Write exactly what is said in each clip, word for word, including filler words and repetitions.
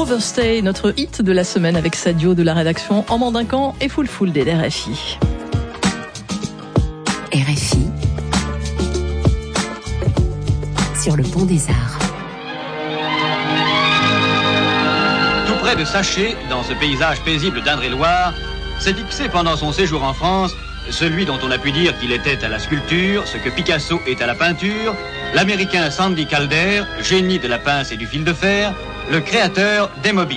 Overstay, notre hit de la semaine avec Sadio de la rédaction en Mandincan et Full Full des R F I. R F I sur le pont des Arts. Tout près de Saché, dans ce paysage paisible d'Indre-et-Loire, s'est fixé pendant son séjour en France celui dont on a pu dire qu'il était à la sculpture, ce que Picasso est à la peinture, l'américain Sandy Calder, génie de la pince et du fil de fer, le créateur des mobiles.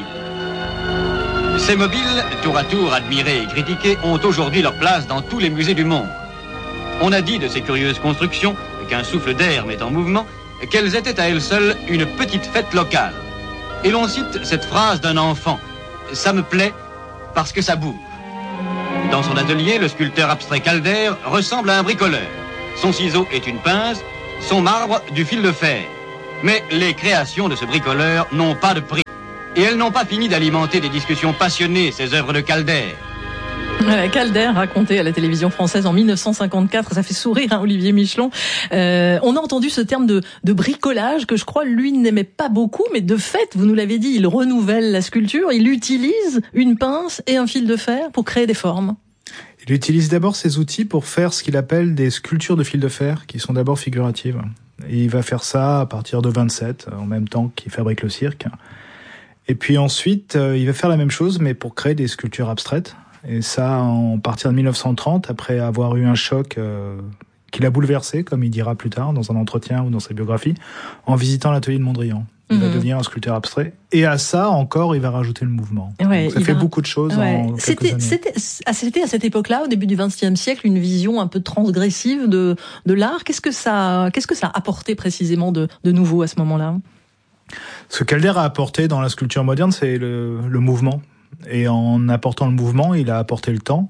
Ces mobiles, tour à tour admirés et critiqués, ont aujourd'hui leur place dans tous les musées du monde. On a dit de ces curieuses constructions, qu'un souffle d'air met en mouvement, qu'elles étaient à elles seules une petite fête locale. Et l'on cite cette phrase d'un enfant, « Ça me plaît parce que ça bouge ». Dans son atelier, le sculpteur abstrait Calder ressemble à un bricoleur. Son ciseau est une pince, son marbre du fil de fer. Mais les créations de ce bricoleur n'ont pas de prix. Et elles n'ont pas fini d'alimenter des discussions passionnées, ces œuvres de Calder. Ouais, Calder raconté à la télévision française en mille neuf cent cinquante-quatre, ça fait sourire hein, Olivier Michelon. Euh, on a entendu ce terme de, de bricolage que je crois lui n'aimait pas beaucoup, mais de fait, vous nous l'avez dit, il renouvelle la sculpture, il utilise une pince et un fil de fer pour créer des formes. Il utilise d'abord ces outils pour faire ce qu'il appelle des sculptures de fil de fer, qui sont d'abord figuratives. Et il va faire ça à partir de vingt-sept, en même temps qu'il fabrique le cirque. Et puis ensuite, il va faire la même chose, mais pour créer des sculptures abstraites. Et ça, en partir de mille neuf cent trente, après avoir eu un choc euh, qui l'a bouleversé, comme il dira plus tard, dans un entretien ou dans sa biographie, en visitant l'atelier de Mondrian. Il mmh. va devenir un sculpteur abstrait. Et à ça, encore, il va rajouter le mouvement. Ouais, Donc ça fait va... beaucoup de choses ouais. en quelques c'était, années. C'était, c'était à cette époque-là, au début du vingtième siècle, une vision un peu transgressive de, de l'art. Qu'est-ce que ça, qu'est-ce que ça a apporté précisément de, de nouveau à ce moment-là ? Ce que Calder a apporté dans la sculpture moderne, c'est le, le mouvement. Et en apportant le mouvement, il a apporté le temps.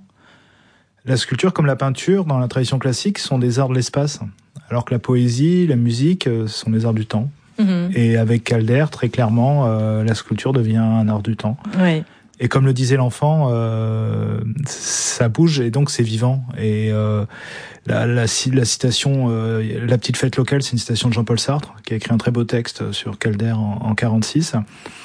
La sculpture, comme la peinture, dans la tradition classique, sont des arts de l'espace. Alors que la poésie, la musique, sont des arts du temps. Mmh. Et avec Calder, très clairement, euh, la sculpture devient un art du temps. Ouais. Et comme le disait l'enfant, euh, ça bouge et donc c'est vivant. Et euh, la, la, la citation, euh, la petite fête locale, c'est une citation de Jean-Paul Sartre, qui a écrit un très beau texte sur Calder en, en quarante-six,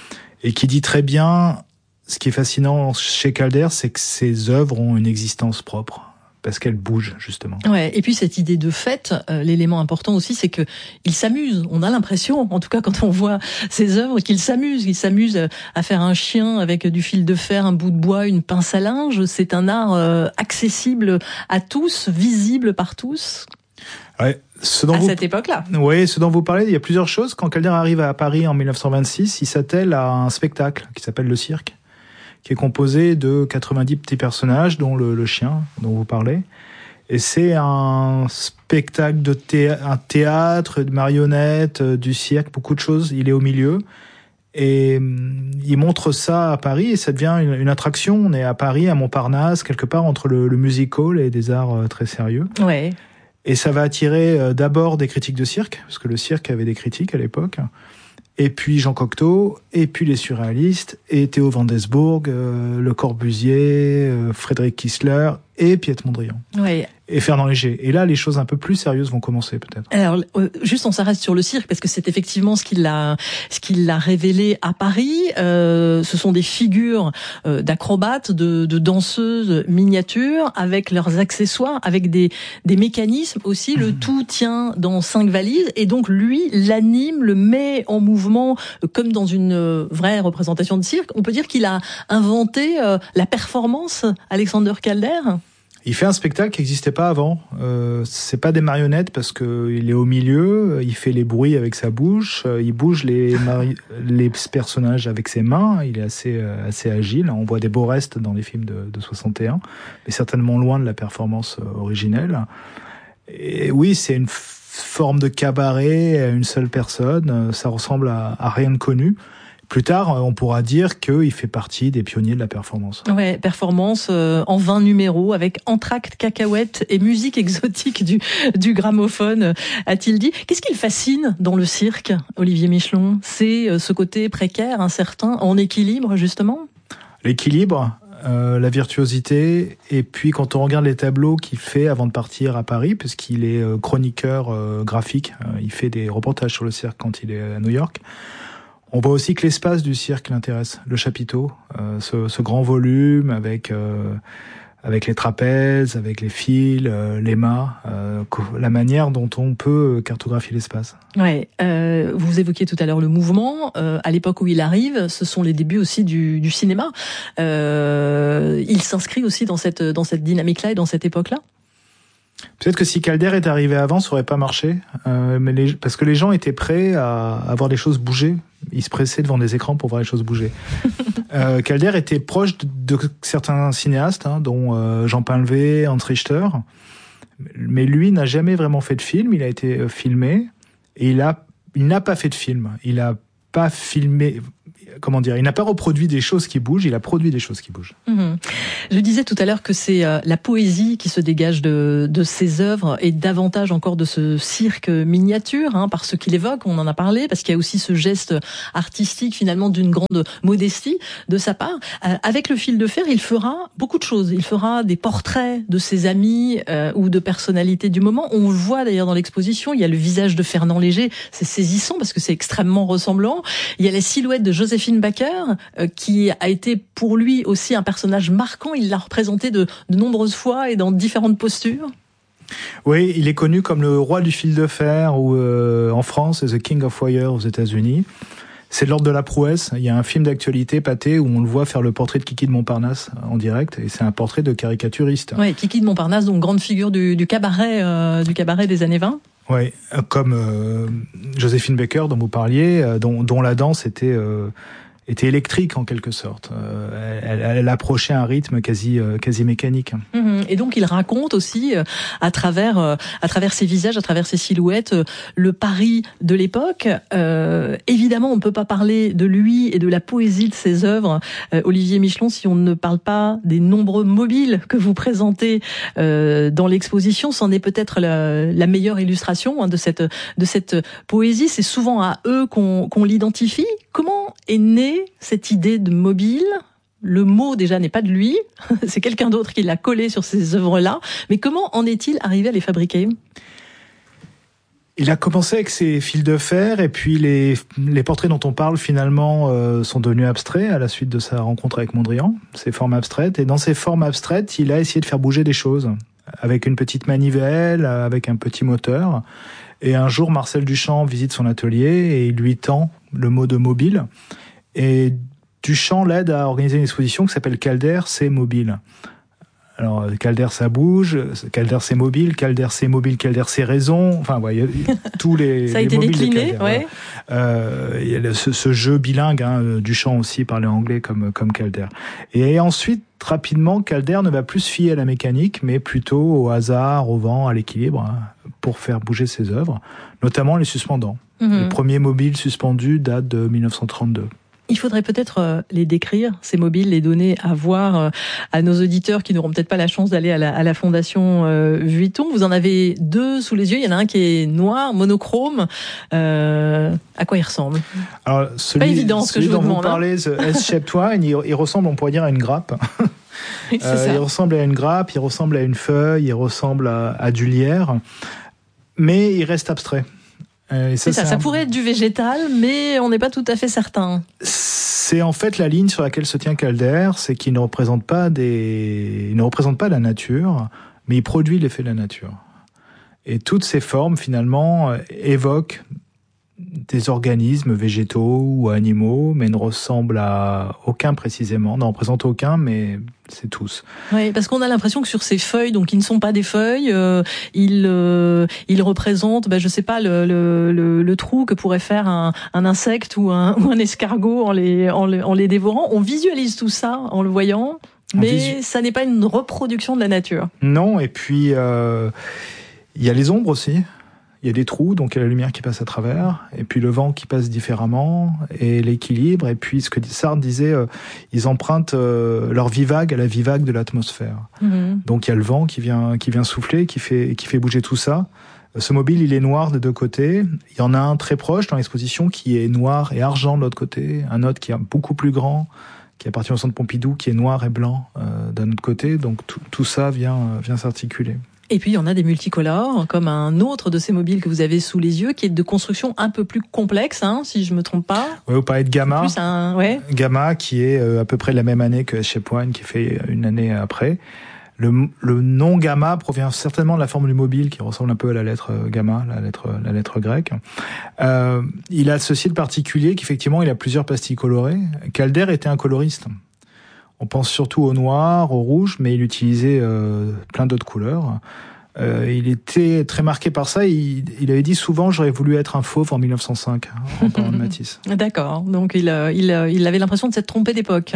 et qui dit très bien, ce qui est fascinant chez Calder, c'est que ses œuvres ont une existence propre. Parce qu'elle bouge, justement. Ouais. Et puis, cette idée de fête, euh, l'élément important aussi, c'est que il s'amuse. On a l'impression, en tout cas, quand on voit ses œuvres, qu'il s'amuse. Il s'amuse à faire un chien avec du fil de fer, un bout de bois, une pince à linge. C'est un art euh, accessible à tous, visible par tous. Ouais. Ce dont à vous... cette époque-là. Oui, ce dont vous parlez, il y a plusieurs choses. Quand Calder arrive à Paris en mille neuf cent vingt-six, il s'attelle à un spectacle qui s'appelle Le Cirque, qui est composé de quatre-vingt-dix petits personnages, dont le, le chien dont vous parlez. Et c'est un spectacle de thé- un théâtre, de marionnettes, du cirque, beaucoup de choses. Il est au milieu. Et il montre ça à Paris et ça devient une, une attraction. On est à Paris, à Montparnasse, quelque part entre le, le music hall et des arts très sérieux. Ouais. Et ça va attirer d'abord des critiques de cirque, parce que le cirque avait des critiques à l'époque. Et puis Jean Cocteau, et puis les surréalistes, et Théo Van Doesburg, euh, Le Corbusier, euh, Frédéric Kiesler, et Piet Mondrian. Ouais. Et Fernand Léger. Et là, les choses un peu plus sérieuses vont commencer, peut-être. Alors, euh, juste, on s'arrête sur le cirque, parce que c'est effectivement ce qu'il a, ce qu'il a révélé à Paris. Euh, ce sont des figures euh, d'acrobates, de, de danseuses miniatures, avec leurs accessoires, avec des, des mécanismes aussi. Le mmh. tout tient dans cinq valises, et donc lui l'anime, le met en mouvement, euh, comme dans une euh, vraie représentation de cirque. On peut dire qu'il a inventé euh, la performance, Alexander Calder. Il fait un spectacle qui n'existait pas avant. Euh, c'est pas des marionnettes parce que il est au milieu, il fait les bruits avec sa bouche, il bouge les mari- les personnages avec ses mains. Il est assez assez agile. On voit des beaux restes dans les films de, de soixante et un, mais certainement loin de la performance originelle. Et oui, c'est une f- forme de cabaret à une seule personne. Ça ressemble à, à rien de connu. Plus tard, on pourra dire qu'il fait partie des pionniers de la performance. Ouais, performance euh, en vingt numéros avec entr'acte, cacahuètes et musique exotique du, du gramophone, a-t-il dit. Qu'est-ce qui le fascine dans le cirque, Olivier Michelon ? C'est euh, ce côté précaire, incertain, en équilibre, justement ? L'équilibre, euh, la virtuosité, et puis quand on regarde les tableaux qu'il fait avant de partir à Paris, puisqu'il est euh, chroniqueur euh, graphique, euh, il fait des reportages sur le cirque quand il est à New York, On voit aussi que l'espace du cirque l'intéresse, le chapiteau, euh, ce, ce grand volume avec euh, avec les trapèzes, avec les fils, euh, les mâts, euh, la manière dont on peut cartographier l'espace. Ouais, euh, vous évoquiez tout à l'heure le mouvement. Euh, à l'époque où il arrive, ce sont les débuts aussi du, du cinéma. Euh, il s'inscrit aussi dans cette dans cette dynamique-là et dans cette époque-là. Peut-être que si Calder est arrivé avant, ça aurait pas marché, euh, mais les, parce que les gens étaient prêts à, à voir les choses bouger. Ils se pressaient devant des écrans pour voir les choses bouger. euh, Calder était proche de, de certains cinéastes, hein, dont euh, Jean Painlevé, Hans Richter, mais lui n'a jamais vraiment fait de film. Il a été filmé et il a, il n'a pas fait de film. Il a pas filmé. Comment dire, il n'a pas reproduit des choses qui bougent, il a produit des choses qui bougent. Mmh. Je disais tout à l'heure que c'est euh, la poésie qui se dégage de, de ses œuvres et davantage encore de ce cirque miniature, hein, par ce qu'il évoque, on en a parlé, parce qu'il y a aussi ce geste artistique finalement d'une grande modestie de sa part. Euh, avec le fil de fer, il fera beaucoup de choses. Il fera des portraits de ses amis euh, ou de personnalités du moment. On le voit d'ailleurs dans l'exposition, il y a le visage de Fernand Léger, c'est saisissant parce que c'est extrêmement ressemblant. Il y a la silhouette de Joséphine Baker, euh, qui a été pour lui aussi un personnage marquant. Il l'a représenté de, de nombreuses fois et dans différentes postures. Oui, il est connu comme le roi du fil de fer, ou euh, en France, The King of Wire aux États-Unis. C'est de l'ordre de la prouesse. Il y a un film d'actualité, Pâté, où on le voit faire le portrait de Kiki de Montparnasse en direct, et c'est un portrait de caricaturiste. Oui, Kiki de Montparnasse, donc grande figure du, du cabaret, euh, du cabaret des années vingt. Oui, comme euh, Joséphine Baker dont vous parliez, euh, dont, dont la danse était euh, était électrique en quelque sorte. Euh, elle, elle approchait un rythme quasi euh, quasi mécanique. Mmh, et donc il raconte aussi euh, à travers euh, à travers ses visages, à travers ses silhouettes, euh, le Paris de l'époque. Euh, évidemment, on ne peut pas parler de lui et de la poésie de ses œuvres, euh, Olivier Michelon, si on ne parle pas des nombreux mobiles que vous présentez euh, dans l'exposition. C'en est peut-être la, la meilleure illustration, hein, de cette de cette poésie. C'est souvent à eux qu'on qu'on l'identifie. Comment est née cette idée de mobile? Le mot déjà n'est pas de lui, c'est quelqu'un d'autre qui l'a collé sur ces œuvres-là. Mais comment en est-il arrivé à les fabriquer? Il a commencé avec ses fils de fer, et puis les, les portraits dont on parle finalement euh, sont devenus abstraits à la suite de sa rencontre avec Mondrian, ces formes abstraites. Et dans ces formes abstraites, il a essayé de faire bouger des choses, avec une petite manivelle, avec un petit moteur. Et un jour, Marcel Duchamp visite son atelier et il lui tend le mot de mobile. Et Duchamp l'aide à organiser une exposition qui s'appelle Calder, c'est mobile. Alors, Calder, ça bouge, Calder, c'est mobile, Calder, c'est mobile, Calder, c'est raison. Enfin, ouais, tous les, ça a les été mobiles décliné, de Calder. Ouais. Ouais. Euh, il y a ce, ce jeu bilingue, hein, Duchamp aussi parlait anglais comme, comme Calder. Et ensuite, rapidement, Calder ne va plus se fier à la mécanique, mais plutôt au hasard, au vent, à l'équilibre, hein, pour faire bouger ses œuvres, notamment les suspendants. Mm-hmm. Les premiers mobiles suspendus datent de dix-neuf cent trente-deux. Il faudrait peut-être les décrire, ces mobiles, les donner à voir à nos auditeurs qui n'auront peut-être pas la chance d'aller à la, à la Fondation euh, Vuitton. Vous en avez deux sous les yeux. Il y en a un qui est noir, monochrome. Euh, à quoi il ressemble? Alors, celui, pas évident ce que je vous demande. Celui dont vous parlez, The S-Shaped Wine, il, il ressemble, on pourrait dire, à une grappe. C'est euh, ça. Il ressemble à une grappe, il ressemble à une feuille, il ressemble à, à du lierre, mais il reste abstrait. Euh, ça, c'est ça, ça un... pourrait être du végétal, mais on n'est pas tout à fait certain. C'est en fait la ligne sur laquelle se tient Calder, c'est qu'il ne représente pas des, il ne représente pas la nature, mais il produit l'effet de la nature. Et toutes ces formes, finalement, évoquent des organismes végétaux ou animaux, mais ne ressemblent à aucun précisément, n'en représentent aucun, mais c'est tous. Oui, parce qu'on a l'impression que sur ces feuilles, donc qui ne sont pas des feuilles, euh, ils euh, ils représentent, ben, je sais pas, le, le, le, le trou que pourrait faire un, un insecte ou un, ou un escargot en les, en, les, en les dévorant. On visualise tout ça en le voyant, mais visu... ça n'est pas une reproduction de la nature. Non, et puis euh, il y a les ombres aussi. Il y a des trous, donc il y a la lumière qui passe à travers, et puis le vent qui passe différemment, et l'équilibre, et puis ce que Sartre disait, euh, ils empruntent euh, leur vie vague à la vie vague de l'atmosphère. Mmh. Donc il y a le vent qui vient, qui vient souffler, qui fait, qui fait bouger tout ça. Ce mobile, il est noir de deux côtés. Il y en a un très proche dans l'exposition qui est noir et argent de l'autre côté, un autre qui est beaucoup plus grand, qui appartient au centre Pompidou, qui est noir et blanc euh, d'un autre côté. Donc tout, tout ça vient, vient s'articuler. Et puis il y en a des multicolores, comme un autre de ces mobiles que vous avez sous les yeux, qui est de construction un peu plus complexe, hein, si je me trompe pas. Oui, vous parlez de Gamma. Plus un, ouais. Gamma, qui est euh, à peu près la même année que Shape One, qui fait une année après. Le, le nom Gamma provient certainement de la forme du mobile, qui ressemble un peu à la lettre Gamma, la lettre, la lettre grecque. Euh, il a ceci de particulier qu'effectivement, il a plusieurs pastilles colorées. Calder était un coloriste. On pense surtout au noir, au rouge, mais il utilisait euh, plein d'autres couleurs. Euh, il était très marqué par ça. Il, il avait dit souvent, j'aurais voulu être un fauve en mille neuf cent cinq, en parlant de Matisse. D'accord. Donc il, il, il avait l'impression de s'être trompé d'époque.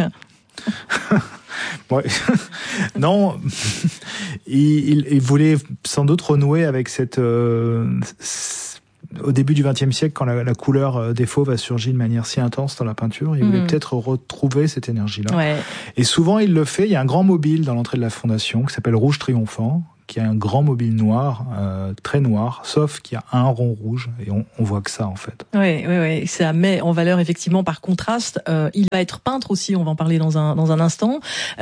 Ouais. Non, il, il, il voulait sans doute renouer avec cette... Euh, au début du vingtième siècle, quand la, la couleur des fauves a surgi de manière si intense dans la peinture, il voulait mmh. peut-être retrouver cette énergie-là. Ouais. Et souvent, il le fait. Il y a un grand mobile dans l'entrée de la fondation qui s'appelle Rouge Triomphant, qui a un grand mobile noir, euh, très noir, sauf qu'il y a un rond rouge, et on, on voit que ça, en fait. Oui, oui, oui. Ça met en valeur, effectivement, par contraste. Euh, il va être peintre aussi, on va en parler dans un, dans un instant.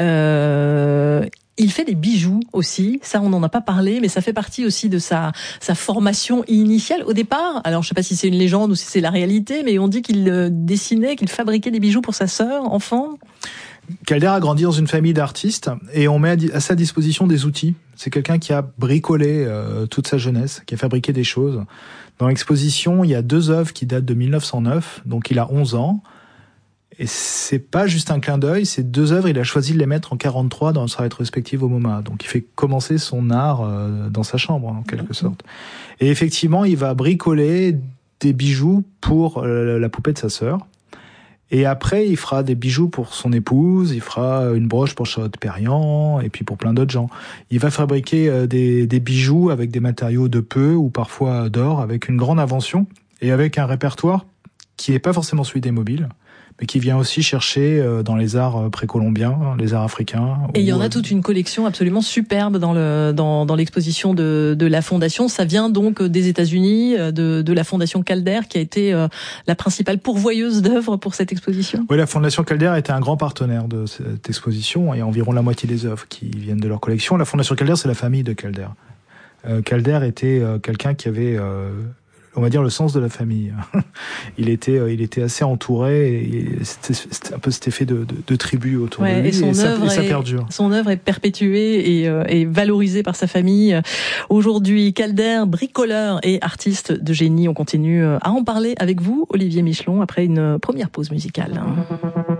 Euh... Il fait des bijoux aussi, ça on n'en a pas parlé, mais ça fait partie aussi de sa sa formation initiale au départ. Alors je sais pas si c'est une légende ou si c'est la réalité, mais on dit qu'il euh, dessinait, qu'il fabriquait des bijoux pour sa sœur, enfant. Calder a grandi dans une famille d'artistes et on met à sa disposition des outils. C'est quelqu'un qui a bricolé euh, toute sa jeunesse, qui a fabriqué des choses. Dans l'exposition, il y a deux œuvres qui datent de mille neuf cent neuf, donc il a onze ans. Et c'est pas juste un clin d'œil, ces deux œuvres, il a choisi de les mettre en quarante-trois dans sa rétrospective au MoMA. Donc il fait commencer son art euh, dans sa chambre, en quelque sorte. Et effectivement, il va bricoler des bijoux pour euh, la poupée de sa sœur. Et après, il fera des bijoux pour son épouse, il fera une broche pour Charlotte Perriand, et puis pour plein d'autres gens. Il va fabriquer euh, des, des bijoux avec des matériaux de peu, ou parfois d'or, avec une grande invention, et avec un répertoire qui n'est pas forcément celui des mobiles, mais qui vient aussi chercher dans les arts précolombiens, les arts africains. Et il y en a toute une collection absolument superbe dans le dans dans l'exposition de de la fondation. Ça vient donc des États-Unis, de de la fondation Calder, qui a été la principale pourvoyeuse d'œuvres pour cette exposition. Oui, la fondation Calder était un grand partenaire de cette exposition. Il y a environ la moitié des œuvres qui viennent de leur collection. La fondation Calder, c'est la famille de Calder. Euh, Calder était euh, quelqu'un qui avait euh, on va dire le sens de la famille. il était, il était assez entouré et c'était, c'était un peu cet effet de, de, de tribu autour ouais, de lui et, son et, ça, œuvre et ça est, perdure. Son œuvre est perpétuée et, euh, et valorisée par sa famille. Aujourd'hui, Calder, bricoleur et artiste de génie. On continue à en parler avec vous, Olivier Michelon, après une première pause musicale.